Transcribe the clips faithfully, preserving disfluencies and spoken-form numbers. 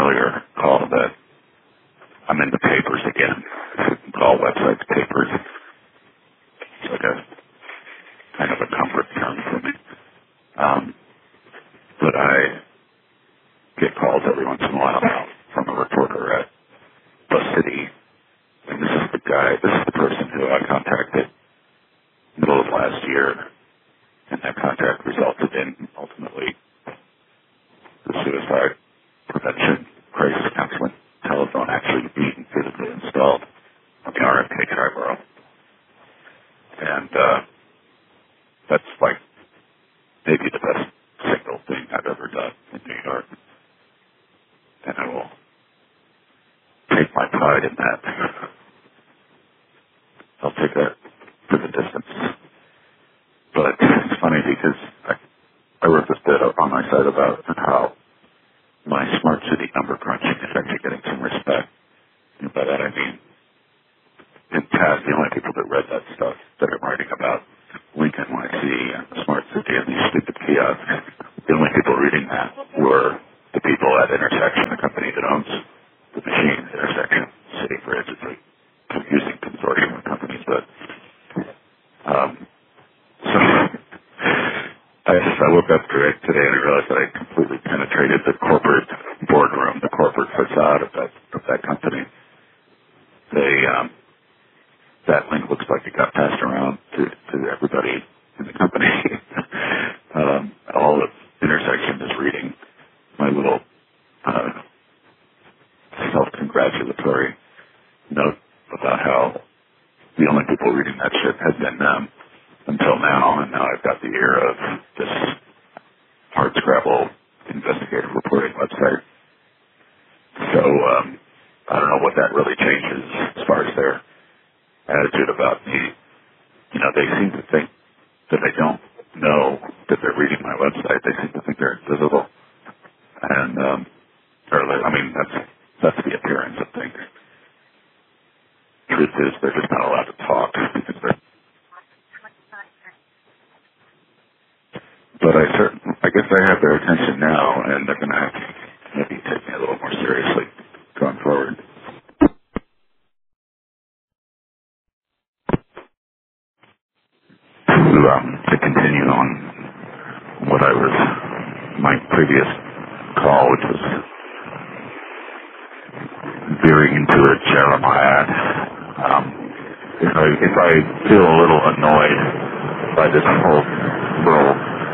earlier call that I'm in the papers again. All websites papers. It's like a kind of a comfort term for me. Um, but I get calls every once in a while now from a reporter at BuzzCity, and this is the guy, this is the person who I contacted middle of last year, and that contact resulted in ultimately the suicide prevention crisis counseling telephone actually being physically installed on the R F K Triborough. And uh, that's like maybe the best signal thing I've ever done in New York. And I will take my pride in that. I'll take that to the distance. But it's funny because I, I wrote this bit up on my site about how my smart city number crunching is actually getting some respect. And by that I mean, in past, the only people that read that stuff that I'm writing about Lincoln Y C and the smart city and these stupid kiosks, the only people reading that were the people at Intersection, the company that owns the machine, Intersection City Bridge. It's a confusing consortium of companies, but um, so I just I woke up today and I realized that I completely penetrated the corporate boardroom, the corporate facade of that of that company. They um, that link looks like it got passed around to, to everybody in the company. um, all of Intersection is reading my little uh, self-congratulatory note about how the only people reading that shit had been them until now, and now I've got the ear of this hardscrabble investigative reporting website. So um, I don't know what that really changes as far as their attitude about me. You know, they seem to think that I don't know that they're reading my website. They seem to think they're invisible. And, um, or, I mean, that's, that's the appearance of things. Truth is, they're just not allowed to talk because they're, but I certain, I guess I have their attention now, and they're going to have to maybe take me a little more seriously going forward. To, um, to continue on what I was, my previous call, which was veering into a Jeremiah. Um, if I if I feel a little annoyed by this whole little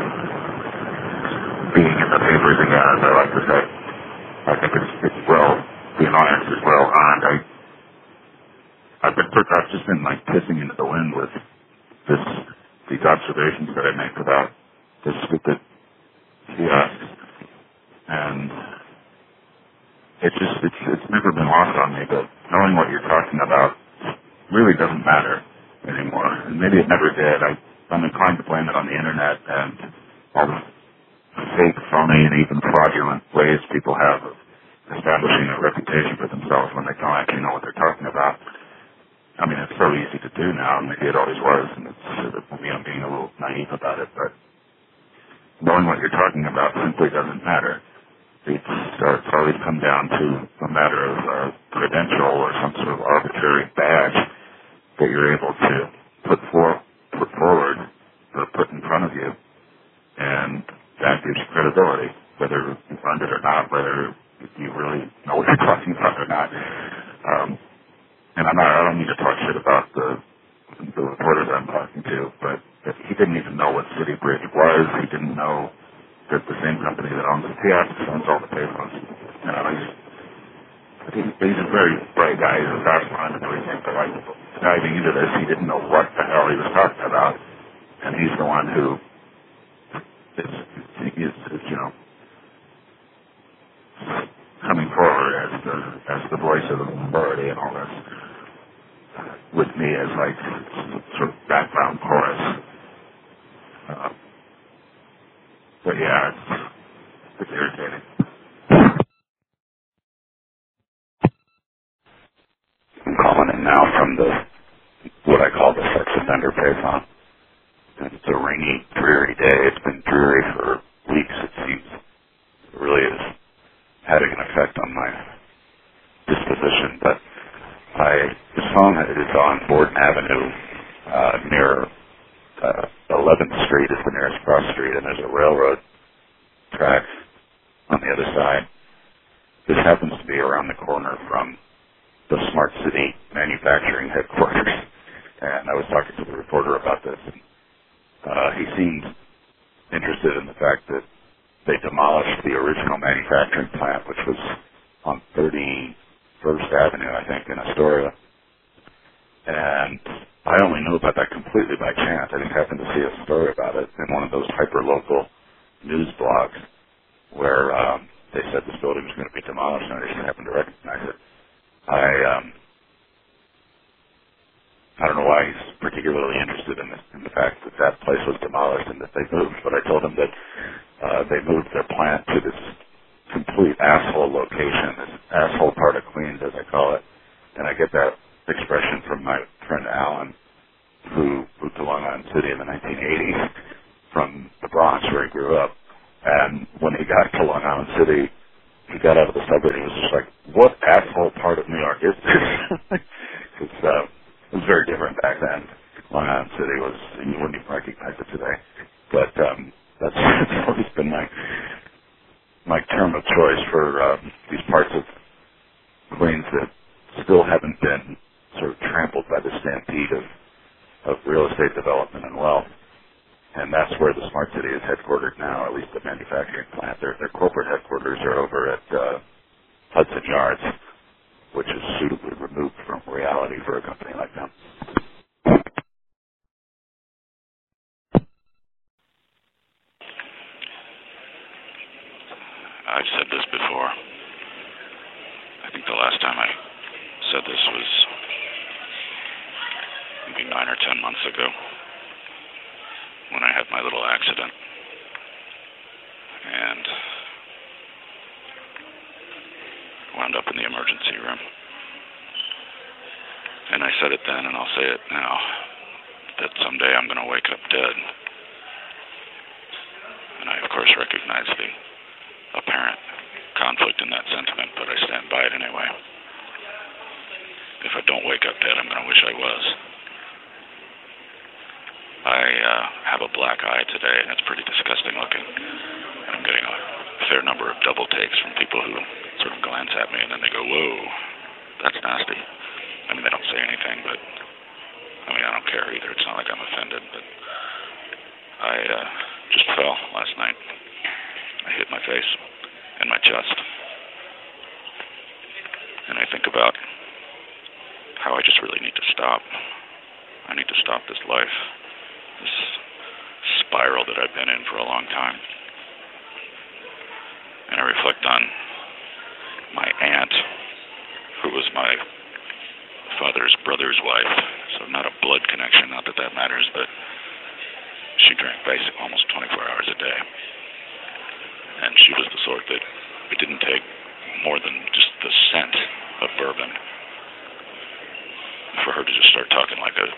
being in the papers again, as I like to say, I think it's, it's well, the annoyance is well earned. I I've been I've just been like pissing into the wind with this these observations that I make about this stupid kiosks, and it's just it's it's never been lost on me. But knowing what you're talking about really doesn't matter anymore, and maybe it never did. I I'm inclined to blame it on the internet and all the fake, phony, and even fraudulent ways people have of establishing a reputation for themselves when they don't actually know what they're talking about. I mean, it's so easy to do now, and maybe it always was, and it's sort of, you know, being a little naive about it, but knowing what you're talking about simply doesn't matter. It's, uh, it's always come down to a matter of uh, credential or some sort of arbitrary badge that you're able to put, for, put forward or put in front of you, and that gives you credibility, whether you fund it or not, whether you really know what you're talking about or not. Um, And I'm not, I don't need to talk shit about the, the reporters I'm talking to, but if he didn't even know what City Bridge was. He didn't know that the same company that owns the kiosks owns all the payphones. You know, he's, he's, he's a very bright guy. He's a fast mind and everything, but like diving into this, he didn't know what the hell he was talking about. And he's the one who is, is, is you know, coming forward as the as the voice of the majority and all this, with me as like sort of background chorus. Uh, but yeah, it's, it's irritating. I'm calling in now from the what I call the sex offender payphone. It's a rainy, dreary day. It's been dreary for weeks, it seems. It really is. having an effect on my disposition. But I, this home is on Borden Avenue, uh, near uh, eleventh Street is the nearest cross street, and there's a railroad track on the other side. This happens to be around the corner from the Smart City manufacturing headquarters. And I was talking to the reporter about this, and uh, he seemed interested in the fact that they demolished the original manufacturing plant, which was on thirty-first Avenue, I think, in Astoria. And I only knew about that completely by chance. I just happened to see a story about it in one of those hyper-local news blogs where um, they said this building was going to be demolished, and I just happened to recognize it. I um, I don't know why he's particularly interested in, this, in the fact that that place was demolished and that they moved, but I told him that uh, they moved their plant to this complete asshole location, this asshole part of Queens, as I call it. And I get that expression from my friend Alan, who moved to Long Island City in the nineteen eighties from the Bronx, where he grew up. And when he got to Long Island City, he got out of the subway and he was just like, what asshole part of New York is this? It's, uh, it was very different back then. Long Island City was, you wouldn't even recognize it today. But um, that's, that's always been my my term of choice for um, these parts of Queens that still haven't been sort of trampled by the stampede of, of real estate development and wealth. And that's where the Smart City is headquartered now, at least the manufacturing plant. Their, their corporate headquarters are over at uh, Hudson Yards, which is suitably removed from reality for a company like them. I've said this before. I think the last time I said this was maybe nine or ten months ago when I had my little accident. And wound up in the emergency room. And I said it then, and I'll say it now, that someday I'm going to wake up dead. And I, of course, recognize the apparent conflict in that sentiment, but I stand by it anyway. If I don't wake up dead, I'm going to wish I was. I uh, have a black eye today, and it's pretty disgusting looking. And I'm getting a fair number of double takes from people who sort of glance at me, and then they go, whoa, that's nasty. I mean, they don't say anything, but, I mean, I don't care either. It's not like I'm offended, but I uh, just fell last night. I hit my face and my chest. And I think about how I just really need to stop. I need to stop this life, this spiral that I've been in for a long time. And I reflect on my aunt, who was my father's brother's wife, so not a blood connection, not that that matters, but she drank basically almost twenty-four hours a day. And she was the sort that it didn't take more than just the scent of bourbon for her to just start talking like a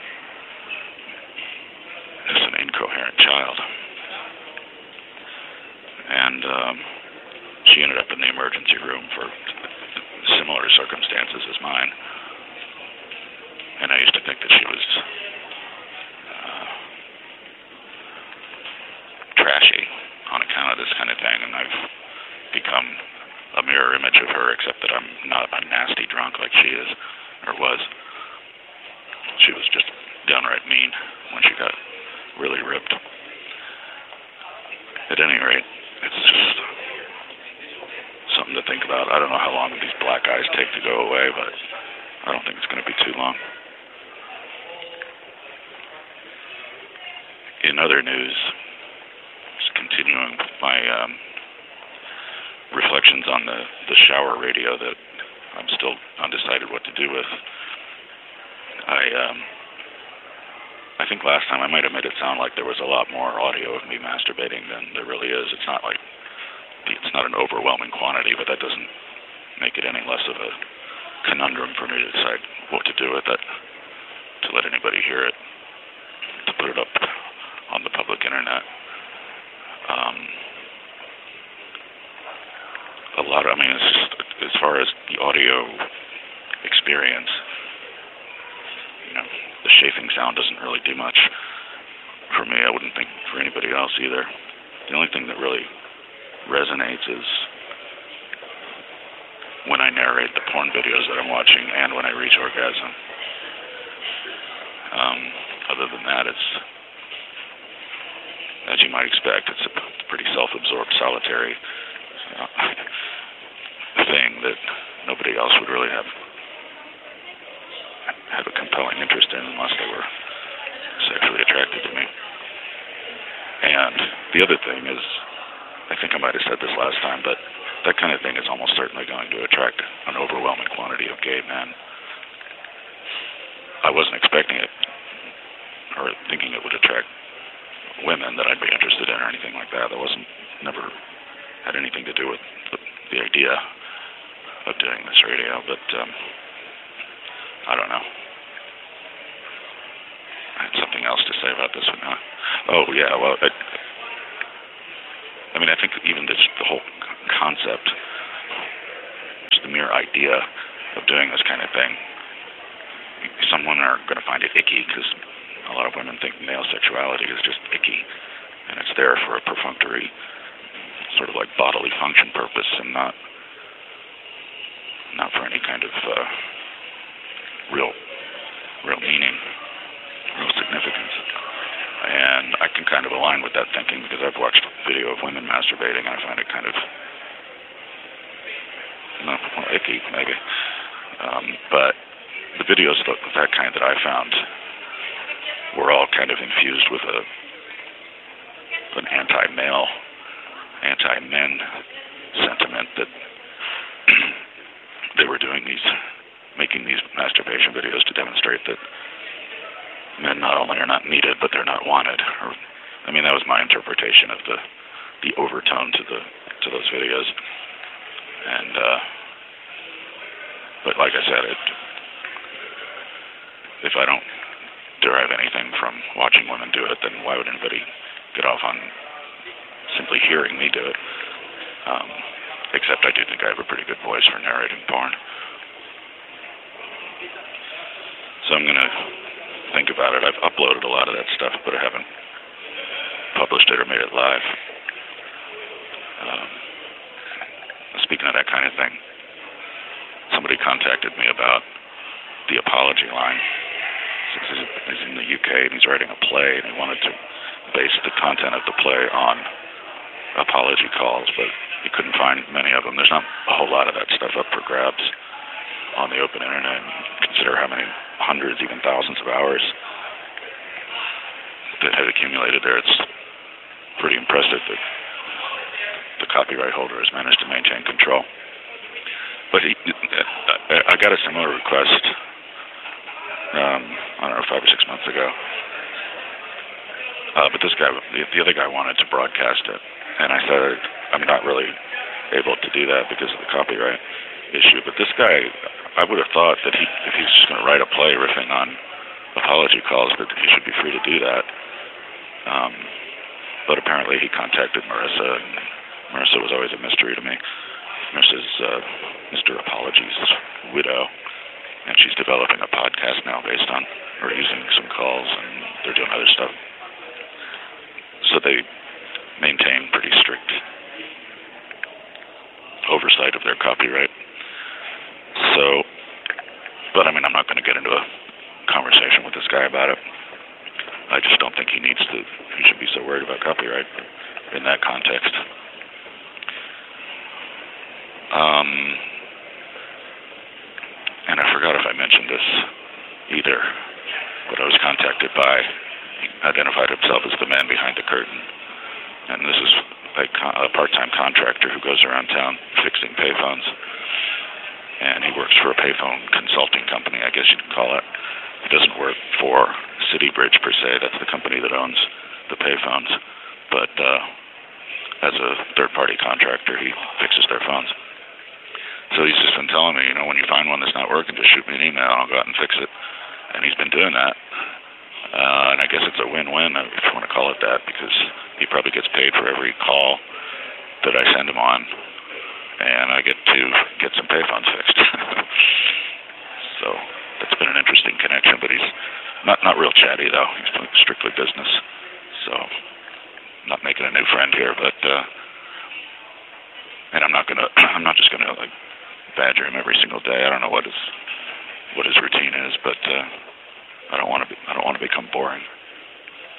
just an incoherent child. And um, she ended up in the emergency room for similar circumstances as mine. And I used to think that she was uh, trashy on account of this kind of thing, and I've become a mirror image of her, except that I'm not a nasty drunk like she is, or was. She was just downright mean when she got really ripped. At any rate, it's just something to think about. I don't know how long these black eyes take to go away, but I don't think it's going to be too long. In other news, continuing my um, reflections on the, the shower radio that I'm still undecided what to do with. I um, I think last time I might have made it sound like there was a lot more audio of me masturbating than there really is. It's not like it's not an overwhelming quantity, but that doesn't make it any less of a conundrum for me to decide what to do with it, to let anybody hear it, to put it up on the public internet. Um, a lot of, I mean, it's just, as far as the audio experience, you know, the chafing sound doesn't really do much for me. I wouldn't think for anybody else either. The only thing that really resonates is when I narrate the porn videos that I'm watching and when I reach orgasm. Um, other than that, it's, as you might expect, it's a pretty self-absorbed, solitary uh, thing that nobody else would really have have a compelling interest in unless they were sexually attracted to me. And the other thing is, I think I might have said this last time, but that kind of thing is almost certainly going to attract an overwhelming quantity of gay men. I wasn't expecting it or thinking it would attract women that I'd be interested in or anything like that. That wasn't, never had anything to do with the, the idea of doing this radio, but um, I don't know. I had something else to say about this one. Huh? Oh, yeah, well, I, I mean, I think even this, the whole concept, just the mere idea of doing this kind of thing, someone are going to find it icky because a lot of women think male sexuality is just icky, and it's there for a perfunctory, sort of like bodily function purpose, and not not for any kind of uh, real, real meaning, real significance. And I can kind of align with that thinking because I've watched video of women masturbating, and I find it kind of, no, well, icky maybe. Um, but the videos of that kind that I found were all kind of infused with a an anti-male, anti-men sentiment that they were doing these, making these masturbation videos to demonstrate that men not only are not needed, but they're not wanted. Or, I mean, that was my interpretation of the the overtone to the to those videos. And uh, but like I said, it, if I don't derive anything from watching women do it, then why would anybody get off on simply hearing me do it? Um, except I do think I have a pretty good voice for narrating porn. So I'm going to think about it. I've uploaded a lot of that stuff, but I haven't published it or made it live. Um, speaking of that kind of thing, somebody contacted me about the apology line. He's in the U K and he's writing a play, and he wanted to base the content of the play on apology calls, but he couldn't find many of them. There's not a whole lot of that stuff up for grabs on the open internet. Consider how many hundreds, even thousands of hours that had accumulated there. It's pretty impressive that the copyright holder has managed to maintain control. But he, I got a similar request, um, I don't know, five or six months ago. Uh, but this guy, the other guy wanted to broadcast it. And I said, I'm not really able to do that because of the copyright issue. But this guy, I would have thought that he, if he's just going to write a play riffing on apology calls, that he should be free to do that. Um, but apparently he contacted Marissa, and Marissa was always a mystery to me. Marissa's uh, Mister Apology's widow, and she's developing a podcast now based on, or using some calls, and they're doing other stuff. So they maintain pretty strict oversight of their copyright. So, but I mean, I'm not going to get into a conversation with this guy about it. I just don't think he needs to, he should be so worried about copyright in that context. Um, and I forgot if I mentioned this either, but I was contacted by, he identified himself as the man behind the curtain. And this is a, a part-time contractor who goes around town fixing payphones. And he works for a payphone consulting company, I guess you could call it. He doesn't work for City Bridge per se. That's the company that owns the payphones. But uh, as a third-party contractor, he fixes their phones. So he's just been telling me, you know, when you find one that's not working, just shoot me an email. I'll go out and fix it. And he's been doing that. Uh, and I guess it's a win-win, if you want to call it that, because he probably gets paid for every call that I send him on. and I get to get some payphones fixed. So that's been an interesting connection, but he's not not real chatty though. He's strictly business. So not making a new friend here, but uh, and I'm not gonna I'm not just gonna like badger him every single day. I don't know what his what his routine is, but uh, I don't want to be I don't want to become boring.